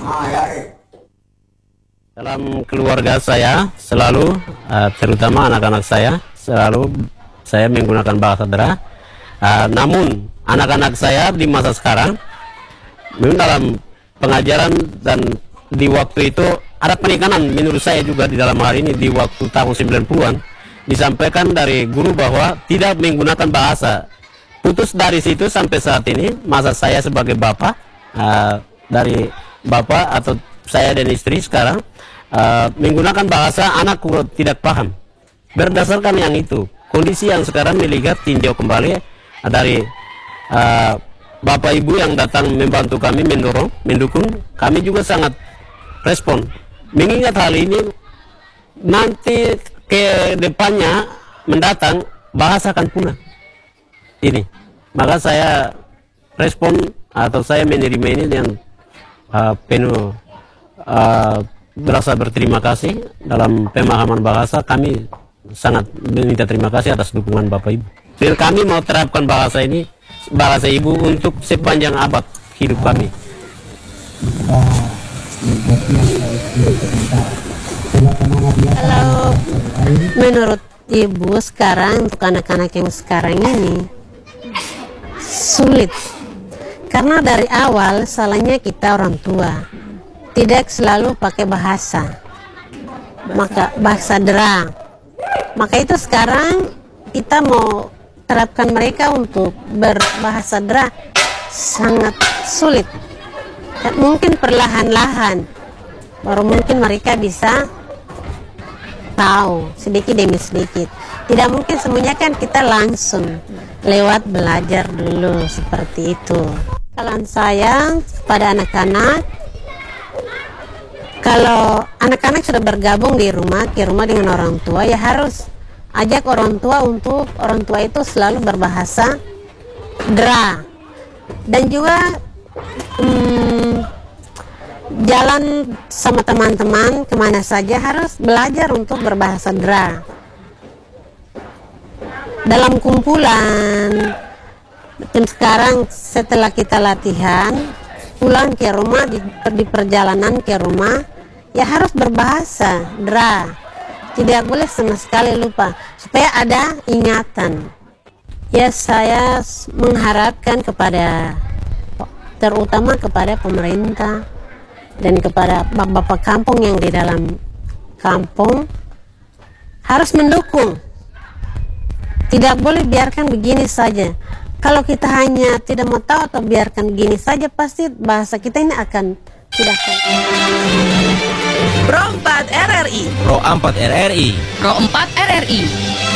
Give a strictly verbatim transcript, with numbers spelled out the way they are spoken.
Dalam keluarga saya selalu, uh, terutama anak-anak saya, selalu saya menggunakan bahasa Dera. Uh, namun anak-anak saya di masa sekarang, memang dalam pengajaran dan di waktu itu ada penekanan menurut saya juga di dalam hal ini di waktu tahun sembilan puluhan disampaikan dari guru bahwa tidak menggunakan bahasa. Putus dari situ sampai saat ini masa saya sebagai bapak, uh, dari bapak atau saya dan istri sekarang uh, menggunakan bahasa anak tidak paham. Berdasarkan yang itu, kondisi yang sekarang melihat tinjau kembali uh, dari uh, bapak ibu yang datang membantu kami, mendorong, mendukung, kami juga sangat respon. Mengingat hal ini, nanti ke depannya mendatang bahasa akan punah. Ini, maka saya respon atau saya menerima ini dengan uh, penuh uh, berasa berterima kasih. Dalam pemahaman bahasa kami sangat meminta terima kasih atas dukungan Bapak Ibu. Dan kami mau terapkan bahasa ini, bahasa Ibu untuk sepanjang abad hidup kami. Kalau menurut Ibu sekarang, untuk anak-anak yang sekarang ini sulit, karena dari awal salahnya kita orang tua tidak selalu pakai bahasa, maka bahasa Dera. Maka itu sekarang kita mau terapkan mereka untuk berbahasa Dera sangat sulit. Dan mungkin perlahan-lahan baru mungkin mereka bisa tahu sedikit demi sedikit. Tidak mungkin semuanya kan kita langsung lewat belajar dulu seperti itu. Kalau saya pada anak-anak, kalau anak-anak sudah bergabung di rumah, ke rumah dengan orang tua, ya harus ajak orang tua untuk orang tua itu selalu berbahasa Dera. Dan juga hmm, jalan sama teman-teman kemana saja harus belajar untuk berbahasa Dera. Dalam kumpulan, dan sekarang setelah kita latihan, pulang ke rumah, di, di perjalanan ke rumah, ya harus berbahasa Dera. Tidak boleh sama sekali lupa, supaya ada ingatan. Ya, saya mengharapkan kepada, terutama kepada pemerintah dan kepada bapak-bapak kampung yang di dalam kampung, harus mendukung. Tidak boleh biarkan begini saja. Kalau kita hanya tidak mau tahu atau biarkan begini saja, pasti bahasa kita ini akan tidak tahu. Pro empat R R I Pro empat R R I Pro empat R R I